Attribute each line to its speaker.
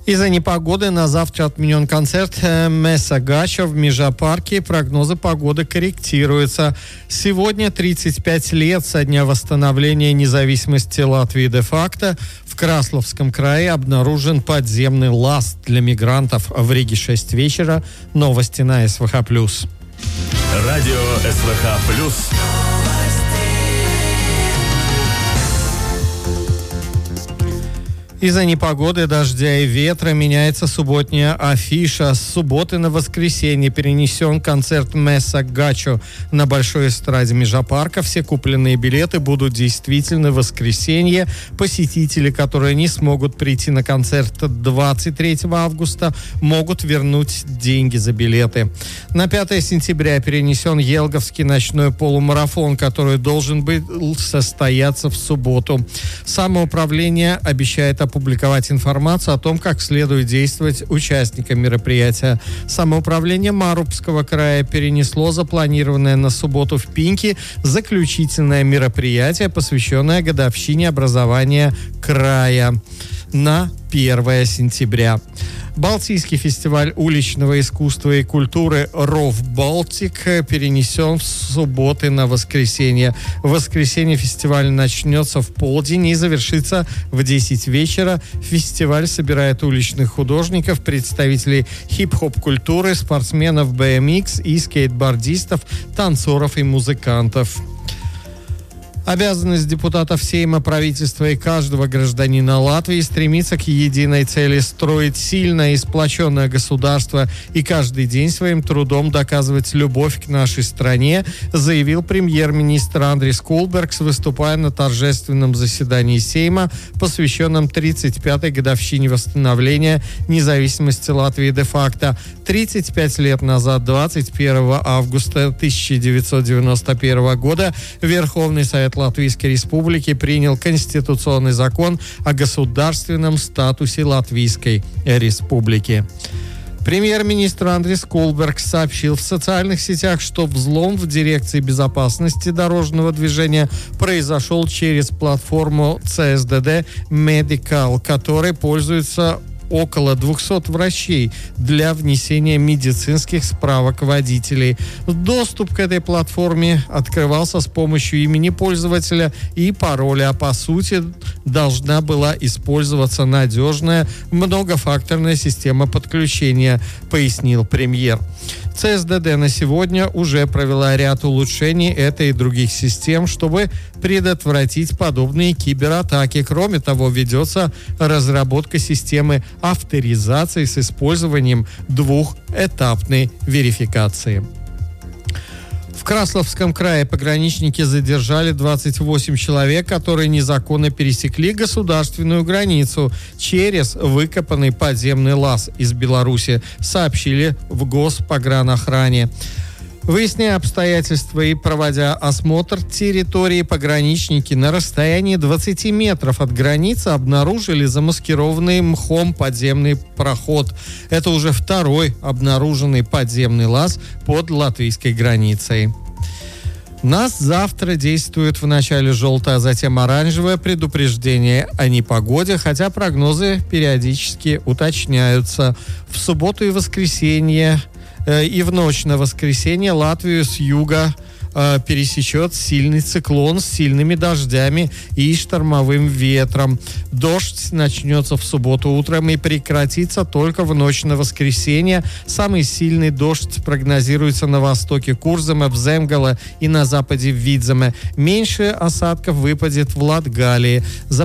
Speaker 1: Из-за непогоды на завтра отменен концерт Месса Гачо в Межапарке. Прогнозы погоды корректируются. Сегодня 35 лет со дня восстановления независимости Латвии де-факто. В Красловском крае обнаружен подземный лаз для мигрантов. В Риге 6 вечера. Новости на СВХ+.
Speaker 2: Радио СВХ+.
Speaker 1: Из-за непогоды, дождя и ветра меняется субботняя афиша. С субботы на воскресенье перенесен концерт Месса Гачо на Большой эстраде Межапарка. Все купленные билеты будут действительны в воскресенье. Посетители, которые не смогут прийти на концерт 23 августа, могут вернуть деньги за билеты. На 5 сентября перенесен Елговский ночной полумарафон, который должен был состояться в субботу. Самоуправление обещает опубликовать информацию о том, как следует действовать участникам мероприятия. Самоуправление Марубского края перенесло запланированное на субботу в Пинке заключительное мероприятие, посвященное годовщине образования края, на 1 сентября. Балтийский фестиваль уличного искусства и культуры «Ров Балтик» перенесен с субботы на воскресенье. В воскресенье фестиваль начнется в полдень и завершится в 10 вечера. Фестиваль собирает уличных художников, представителей хип-хоп-культуры, спортсменов BMX и скейтбордистов, танцоров и музыкантов. Обязанность депутатов Сейма, правительства и каждого гражданина Латвии стремиться к единой цели: строить сильное и сплоченное государство и каждый день своим трудом доказывать любовь к нашей стране, заявил премьер-министр Андрис Кулбергс, выступая на торжественном заседании Сейма, посвященном 35-й годовщине восстановления независимости Латвии де-факто. 35 лет назад, 21 августа 1991 года, Верховный Совет Латвийской Республики принял конституционный закон о государственном статусе Латвийской Республики. Премьер-министр Андрис Кулбергс сообщил в социальных сетях, что взлом в Дирекции безопасности дорожного движения произошел через платформу CSDD Medical, которой пользуются около 200 врачей для внесения медицинских справок водителей. Доступ к этой платформе открывался с помощью имени пользователя и пароля, а по сути должна была использоваться надежная многофакторная система подключения, пояснил премьер. CSDD на сегодня уже провела ряд улучшений этой и других систем, чтобы предотвратить подобные кибератаки. Кроме того, ведется разработка системы авторизации с использованием двухэтапной верификации. В Красловском крае пограничники задержали 28 человек, которые незаконно пересекли государственную границу через выкопанный подземный лаз из Беларуси, сообщили в Госпогранохране. Выясняя обстоятельства и проводя осмотр территории, пограничники на расстоянии 20 метров от границы обнаружили замаскированный мхом подземный проход. Это уже второй обнаруженный подземный лаз под латвийской границей. Нас завтра действует вначале желтое, а затем оранжевое предупреждение о непогоде, хотя прогнозы периодически уточняются. В субботу и воскресенье и в ночь на воскресенье Латвию с юга пересечет сильный циклон с сильными дождями и штормовым ветром. Дождь начнется в субботу утром и прекратится только в ночь на воскресенье. Самый сильный дождь прогнозируется на востоке Курзема, в Земгале и на западе в Видземе. Меньше осадков выпадет в Латгалии. За